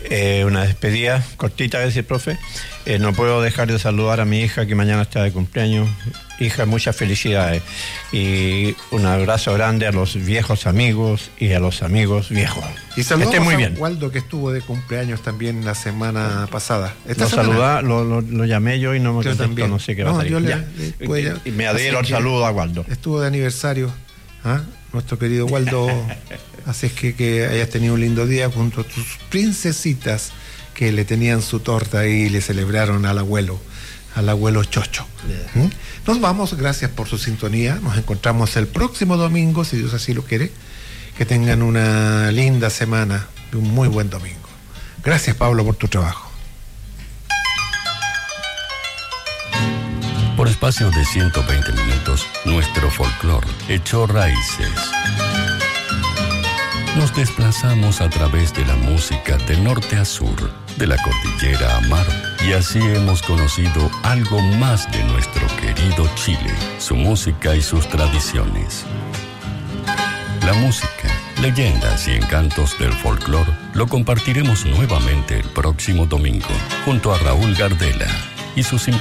Una despedida cortita, decir, profe. No puedo dejar de saludar a mi hija que mañana está de cumpleaños. Hija, muchas felicidades. Y un abrazo grande a los viejos amigos y a los amigos viejos. Y saludamos muy a bien. Waldo, que estuvo de cumpleaños también la semana pasada. Lo llamé yo y no me contestó, no sé qué va a salir. Y me adhiero al saludo a Waldo. Estuvo de aniversario, nuestro querido Waldo. Así es que hayas tenido un lindo día junto a tus princesitas que le tenían su torta y le celebraron al abuelo Chocho. Yeah. Nos vamos, gracias por su sintonía. Nos encontramos el próximo domingo, si Dios así lo quiere. Que tengan una linda semana y un muy buen domingo. Gracias, Pablo, por tu trabajo. Por espacio de 120 minutos, nuestro folclor echó raíces. Nos desplazamos a través de la música de norte a sur, de la cordillera a mar, y así hemos conocido algo más de nuestro querido Chile, su música y sus tradiciones. La música, leyendas y encantos del folclor lo compartiremos nuevamente el próximo domingo, junto a Raúl Gardela y sus invitados.